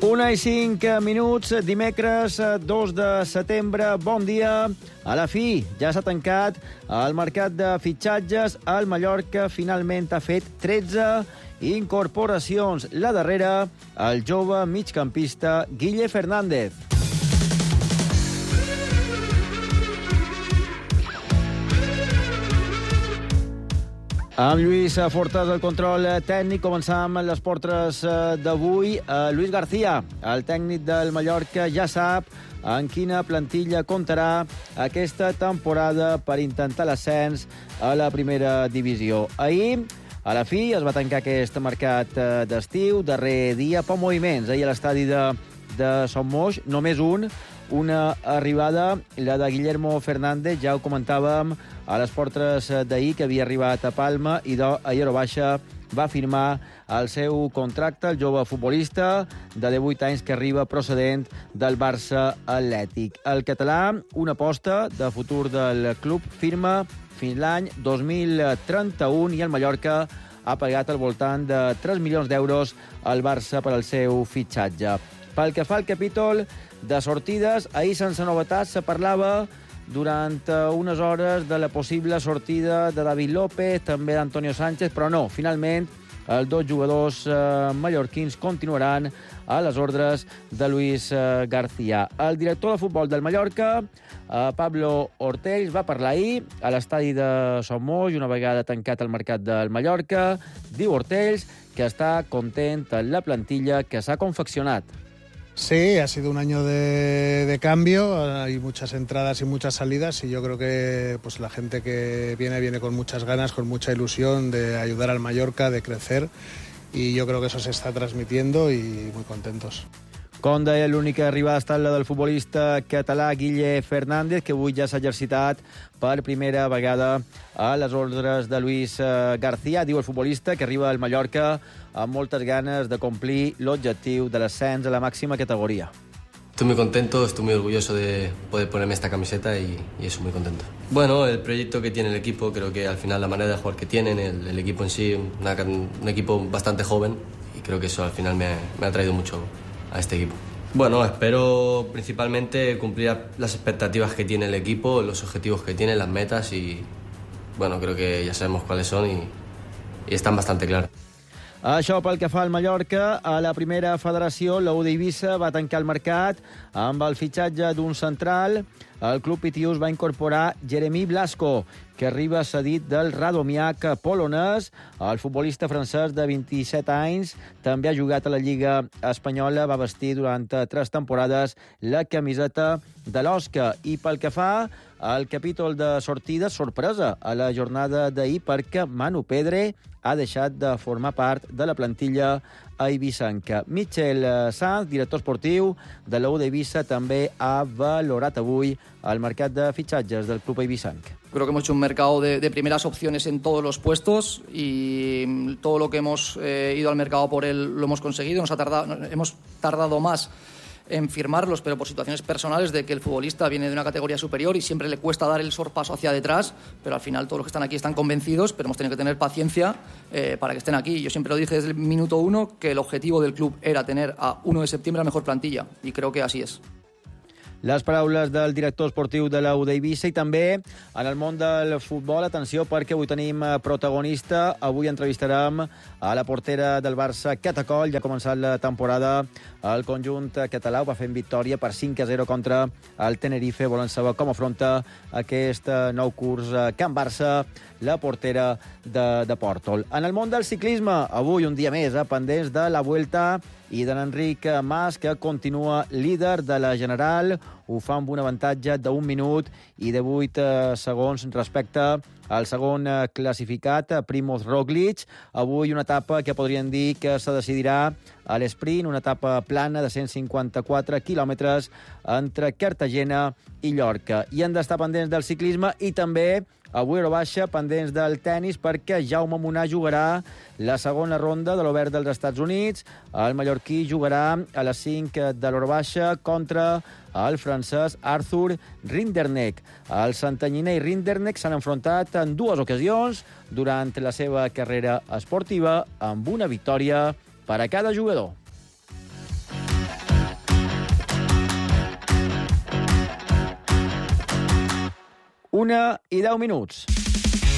1:05, dimecres 2 de setembre. Bon dia. A la fi, ja s'ha tancat el mercat de fitxatges. El Mallorca finalment ha fet 13 incorporacions. La darrera, el jove migcampista Guille Fernández. Amb Lluís Fortes al control tècnic, començam les portes d'avui. Luis García, el tècnic del Mallorca, ja sap en quina plantilla comptarà aquesta temporada per intentar l'ascens a la primera divisió. Ahir, a la fi, es va tancar aquest mercat d'estiu, darrer dia, poc moviments. Ahir a l'estadi de Son Moix, només una arribada, la de Guillermo Fernández, ja ho comentàvem a les portes d'ahir, que havia arribat a Palma i a Eurobaixa va firmar el seu contracte, el jove futbolista de 18 anys que arriba procedent del Barça Atlètic. El català, una aposta de futur del club, firma fins l'any 2031 i el Mallorca ha pagat al voltant de 3 milions d'euros al Barça per al seu fitxatge. Pel que fa al capítol de sortides, ahir sense novetats se parlava durant unes hores de la possible sortida de David López, també d'Antonio Sánchez, però no, finalment els dos jugadors mallorquins continuaran a les ordres de Luis García. El director de futbol del Mallorca, Pablo Ortells, va parlar ahir a l'estadi de Son Moix, una vegada tancat el mercat del Mallorca. Diu Ortells que està content amb la plantilla que s'ha confeccionat. Sí, ha sido un año de cambio, hay muchas entradas y muchas salidas y yo creo que pues la gente que viene con muchas ganas, con mucha ilusión de ayudar al Mallorca, de crecer y yo creo que eso se está transmitiendo y muy contentos. Com deia, l'única arribada ha estat la del futbolista català Guille Fernández, que avui ja s'ha exercitat per primera vegada a les ordres de Luis García. Diu el futbolista que arriba al Mallorca amb moltes ganes de complir l'objectiu de l'ascens a la màxima categoría. Estoy muy contento, estoy muy orgulloso de poder ponerme esta camiseta y eso, muy contento. Bueno, el proyecto que tiene el equipo, creo que al final la manera de jugar que tienen, el equipo en sí, un equipo bastante joven y creo que eso al final me ha traído mucho a este equipo. Bueno, espero principalmente cumplir las expectativas que tiene el equipo, los objetivos que tiene, las metas y bueno, creo que ya sabemos cuáles son y están bastante claras. Això pel que fa al Mallorca. A la primera federació, la U d'Eivissa va tancar el mercat amb el fitxatge d'un central. El club Pitius va incorporar Jeremy Blasco, que arriba cedit del Radomiak polonès. El futbolista francès de 27 anys també ha jugat a la Lliga Espanyola, va vestir durant 3 temporades la camiseta de l'Osca. I pel que fa al capítol de sortida, sorpresa a la jornada d'ahir perquè Manu Pedre ha deixat de formar part de la plantilla eivissanca. Michel Sanz, director esportiu de la U d'Eivissa, també ha valorat avui el mercat de fitxatges del club eivissanc. Creo que hemos hecho un mercado de primeras opciones en todos los puestos y todo lo que hemos ido al mercado por él lo hemos conseguido. Hemos tardado más en firmarlos, pero por situaciones personales de que el futbolista viene de una categoría superior y siempre le cuesta dar el sorpaso hacia detrás, pero al final todos los que están aquí están convencidos, pero hemos tenido que tener paciencia para que estén aquí. Yo siempre lo dije desde el minuto 1 que el objetivo del club era tener a 1 de septiembre la mejor plantilla y creo que así es. Les paraules del director esportiu de la U d'Eivissa i també en el món del futbol. Atenció, perquè avui tenim protagonista. Avui entrevistarem a la portera del Barça, Cata Coll. Ja ha començat la temporada. El conjunt català ho va fer en victòria per 5-0 contra el Tenerife. Volen saber com afronta aquest nou curs Can Barça, la portera de Pòrtol. En el món del ciclisme, avui un dia més, pendents de la Vuelta i de l'Enric Mas, que continua líder de la General. Ho fa amb un avantatge d'1 minut i de 8 segons respecte al segon classificat, Primoz Roglic. Avui una etapa que podríem dir que se decidirà a l'esprint, una etapa plana de 154 quilòmetres entre Cartagena i Llorca. I han d'estar pendents del ciclisme i també avui Eurobaixa, pendents del tennis, perquè Jaume Munà jugarà la segona ronda de l'Obert dels Estats Units. El mallorquí jugarà a les 5 de l'Eurobaixa contra el francès Arthur Rinderknech. El santanyiner i Rinderknech s'han enfrontat en 2 ocasions durant la seva carrera esportiva, amb una victòria per a cada jugador. 1:10.